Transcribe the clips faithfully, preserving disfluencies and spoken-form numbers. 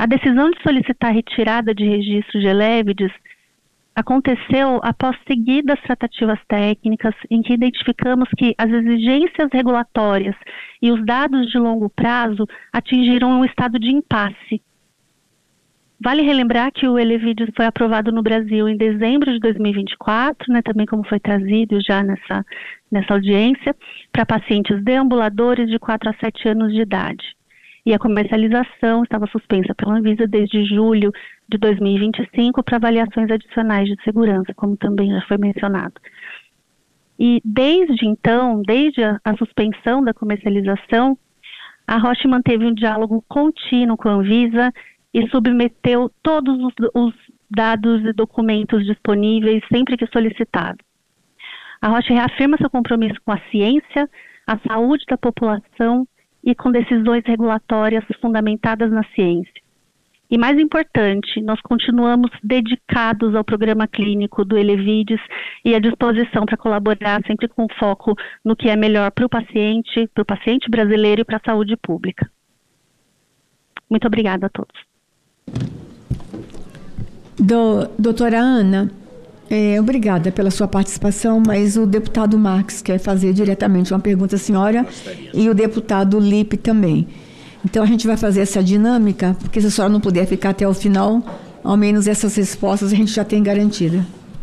a decisão de solicitar a retirada de registro de Elevides aconteceu após seguidas tratativas técnicas em que identificamos que as exigências regulatórias e os dados de longo prazo atingiram um estado de impasse. Vale relembrar que o Elevides foi aprovado no Brasil em dezembro de dois mil e vinte e quatro, né, também como foi trazido já nessa, nessa audiência, para pacientes deambuladores de quatro a sete anos de idade. E a comercialização estava suspensa pela Anvisa desde julho de dois mil e vinte e cinco para avaliações adicionais de segurança, como também já foi mencionado. E desde então, desde a, a suspensão da comercialização, a Roche manteve um diálogo contínuo com a Anvisa e submeteu todos os, os dados e documentos disponíveis sempre que solicitado. A Roche reafirma seu compromisso com a ciência, a saúde da população e com decisões regulatórias fundamentadas na ciência. E mais importante, nós continuamos dedicados ao programa clínico do Elevides e à disposição para colaborar sempre com foco no que é melhor para o paciente, para o paciente brasileiro e para a saúde pública. Muito obrigada a todos. Do, doutora Ana, é, obrigada pela sua participação, mas o deputado Marques quer fazer diretamente uma pergunta à senhora e o deputado Lippe também. Então a gente vai fazer essa dinâmica, porque se a senhora não puder ficar até o final, ao menos essas respostas a gente já tem garantida.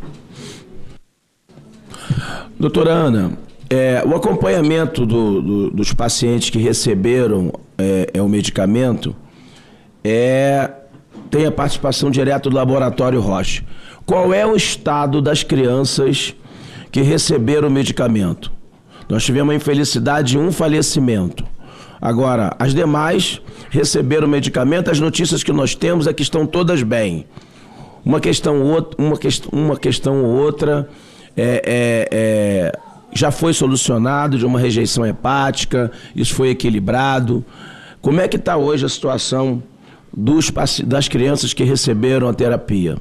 Doutora Ana, é, o acompanhamento do, do, dos pacientes que receberam é, é, o medicamento é... tem a participação direta do Laboratório Roche. Qual é o estado das crianças que receberam o medicamento? Nós tivemos a infelicidade de um falecimento. Agora, as demais receberam o medicamento, as notícias que nós temos é que estão todas bem. Uma questão, uma questão, uma questão ou outra é, é, é, já foi solucionado de uma rejeição hepática, isso foi equilibrado. Como é que está hoje a situação Dos, das crianças que receberam a terapia?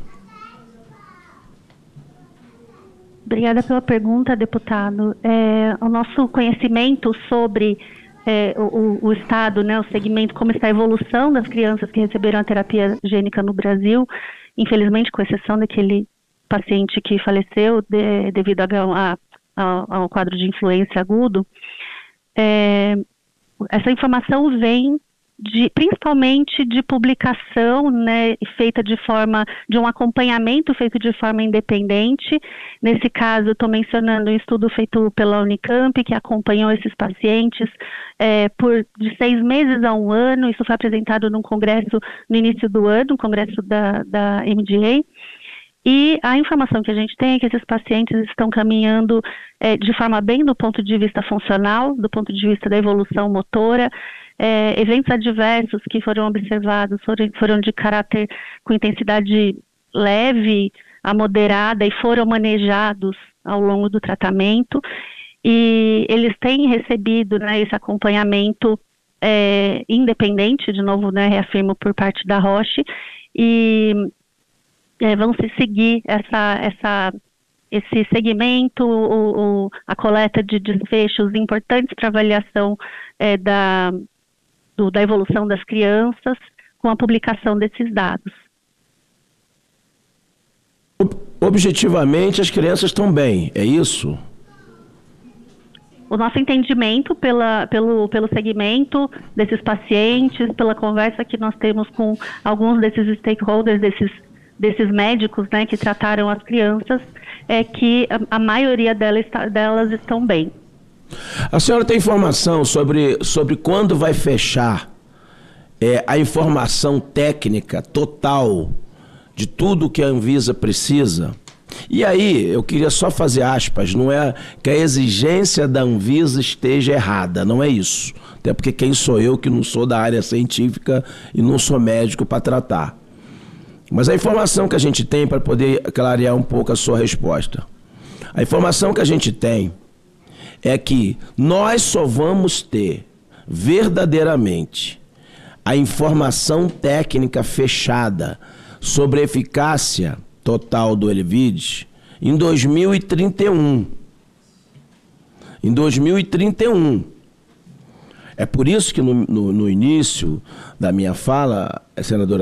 Obrigada pela pergunta, deputado. É, o nosso conhecimento sobre é, o, o estado, né, o segmento, como está a evolução das crianças que receberam a terapia gênica no Brasil, infelizmente, com exceção daquele paciente que faleceu de, devido a, a, a, ao quadro de influenza agudo, é, essa informação vem De, principalmente de publicação, né, feita de forma, de um acompanhamento feito de forma independente. Nesse caso, estou mencionando um estudo feito pela Unicamp, que acompanhou esses pacientes é, por de seis meses a um ano. Isso foi apresentado num congresso no início do ano, um congresso da, da M D A. E a informação que a gente tem é que esses pacientes estão caminhando é, de forma bem do ponto de vista funcional, do ponto de vista da evolução motora. É, eventos adversos que foram observados foram, foram de caráter com intensidade leve a moderada e foram manejados ao longo do tratamento, e eles têm recebido, né, esse acompanhamento é, independente, de novo, né, reafirmo, por parte da Roche, e é, vão se seguir essa, essa, esse segmento, o, o, a coleta de desfechos importantes para avaliação é, da Do, da evolução das crianças, com a publicação desses dados. Objetivamente, as crianças estão bem, é isso? O nosso entendimento pela, pelo, pelo segmento desses pacientes, pela conversa que nós temos com alguns desses stakeholders, desses, desses médicos, né, que trataram as crianças, é que a, a maioria delas, delas estão bem. A senhora tem informação sobre, sobre quando vai fechar é, a informação técnica total de tudo que a Anvisa precisa? E aí, eu queria só fazer aspas, não é que a exigência da Anvisa esteja errada, não é isso. Até porque quem sou eu que não sou da área científica e não sou médico para tratar. Mas a informação que a gente tem, para poder clarear um pouco a sua resposta, a informação que a gente tem é que nós só vamos ter verdadeiramente a informação técnica fechada sobre a eficácia total do Elevides em dois mil e trinta e um. Em dois mil e trinta e um. É por isso que no, no, no início da minha fala, senadora